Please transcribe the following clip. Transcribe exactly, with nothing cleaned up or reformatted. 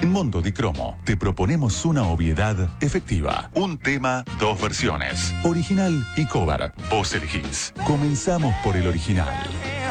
En Mondo di Cromo te proponemos una obviedad efectiva. Un tema, dos versiones. Original y cover. Vos elegís. Comenzamos por el original.